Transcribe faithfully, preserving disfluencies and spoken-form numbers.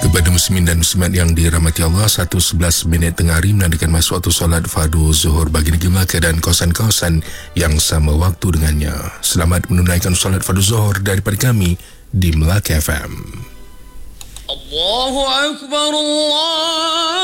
Kepada muslimin dan muslimat yang dirahmati Allah, satu sebelas minit tengah hari menandakan masa waktu solat fardu zuhur bagi negeri Melaka dan kawasan-kawasan yang sama waktu dengannya. Selamat menunaikan solat fardu zuhur daripada kami di Melaka F M. Allahu Akbar, Allah